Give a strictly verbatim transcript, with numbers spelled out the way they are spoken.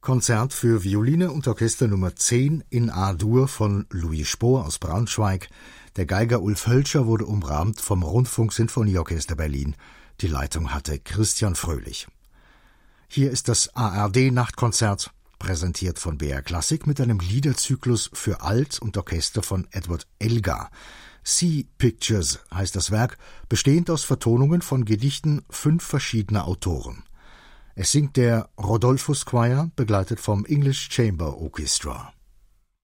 Konzert für Violine und Orchester Nummer zehn in A-Dur von Louis Spohr aus Braunschweig. Der Geiger Ulf Hölscher wurde umrahmt vom Rundfunk-Sinfonieorchester Berlin. Die Leitung hatte Christian Fröhlich. Hier ist das A R D-Nachtkonzert, präsentiert von B R Klassik mit einem Liederzyklus für Alt und Orchester von Edward Elgar. Sea Pictures heißt das Werk, bestehend aus Vertonungen von Gedichten fünf verschiedener Autoren. Es singt der Rodolphus Choir, begleitet vom English Chamber Orchestra.